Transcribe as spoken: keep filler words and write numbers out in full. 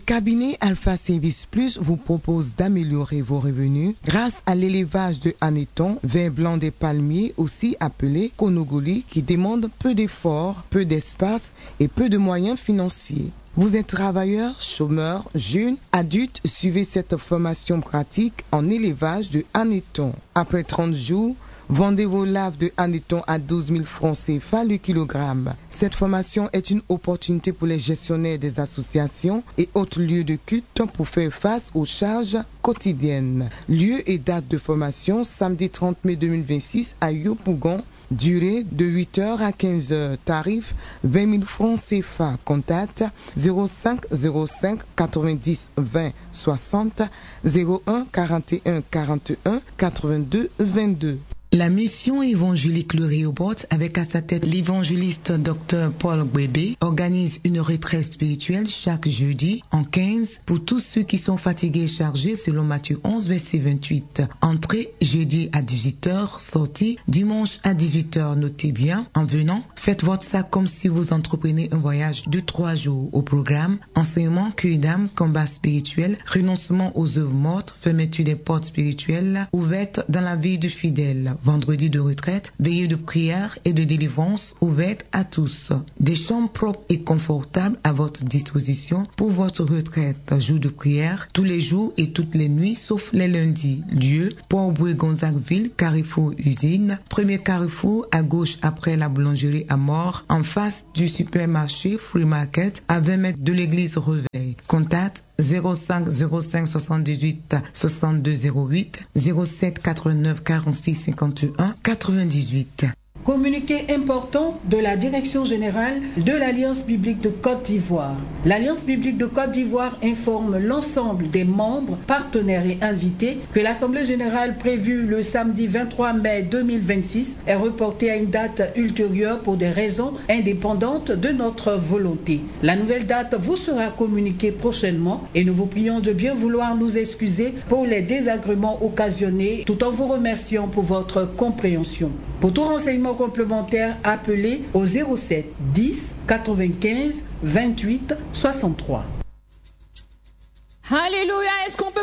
cabinet Alpha Service Plus vous propose d'améliorer vos revenus grâce à l'élevage de hannetons, vin blanc des palmiers, aussi appelé Konogoli, qui demande peu d'efforts, peu d'espace et peu de moyens financiers. Vous êtes travailleur, chômeur, jeune, adulte, suivez cette formation pratique en élevage de hannetons. Après trente jours, vendez vos laves de hannetons à douze mille francs C F A le kilogramme. Cette formation est une opportunité pour les gestionnaires des associations et autres lieux de culte pour faire face aux charges quotidiennes. Lieu et date de formation, samedi trente mai deux mille vingt-six à Yopougon. Durée de huit heures à quinze heures. Tarif vingt mille francs C F A. Contact zéro cinq zéro cinq quatre-vingt-dix vingt soixante zéro un quarante et un quarante et un quatre-vingt-deux vingt-deux. La mission évangélique Le Réobot, avec à sa tête l'évangéliste Dr Paul Gbébé, organise une retraite spirituelle chaque jeudi en quinze pour tous ceux qui sont fatigués et chargés selon Matthieu onze, verset vingt-huit. Entrée jeudi à dix-huit heures, sortie dimanche à dix-huit heures. Notez bien, en venant, faites votre sac comme si vous entreprenez un voyage de trois jours. Au programme, enseignement, cueil d'âme, combat spirituel, renoncement aux œuvres mortes, fermeture des portes spirituelles ouvertes dans la vie du fidèle. Vendredi de retraite, veillée de prière et de délivrance ouverte à tous. Des chambres propres et confortables à votre disposition pour votre retraite. Jour de prière, tous les jours et toutes les nuits, sauf les lundis. Lieu, Port-Boué-Gonzagueville, Carrefour Usine. Premier carrefour à gauche après la boulangerie à Mort, en face du supermarché Free Market, à vingt mètres de l'église Reveil. Contact zéro cinq zéro cinq soixante-dix-huit soixante-deux zéro huit zéro sept quatre-vingt-neuf quarante-six cinquante et un quatre-vingt-dix-huit. Communiqué important de la Direction générale de l'Alliance biblique de Côte d'Ivoire. L'Alliance biblique de Côte d'Ivoire informe l'ensemble des membres, partenaires et invités que l'Assemblée générale prévue le samedi vingt-trois mai deux mille vingt-six est reportée à une date ultérieure pour des raisons indépendantes de notre volonté. La nouvelle date vous sera communiquée prochainement et nous vous prions de bien vouloir nous excuser pour les désagréments occasionnés tout en vous remerciant pour votre compréhension. Pour tout renseignement complémentaire, appelez au zéro sept dix quatre-vingt-quinze vingt-huit soixante-trois. Alléluia, est-ce qu'on peut